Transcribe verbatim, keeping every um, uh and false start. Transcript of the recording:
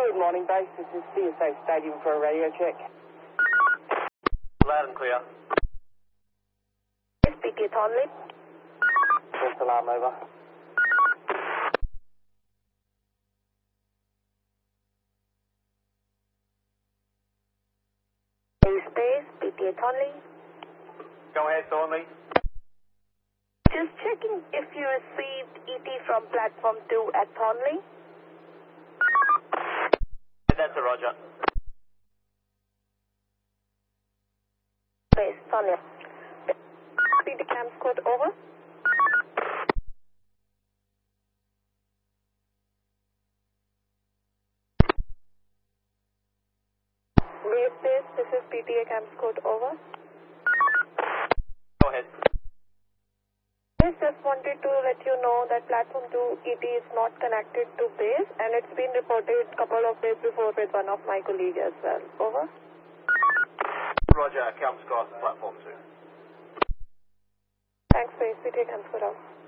Good morning, base. This is C S A Stadium for a radio check. Loud and clear. S P T Thornley. First alarm over. Space, P T A Thornley. Go ahead, Thornley. Just checking if you received E T from platform two at Thornley. That's a roger. Base, Thornley. P T Cams code over. Base, base, this is P T A Cams code over. Go ahead. Base, just wanted to let you know that platform two E T is not connected to base and it's been reported a couple of days before with one of my colleagues as well. Over. Roger, Calms across platform two. Thanks, base. P T A Cams code off.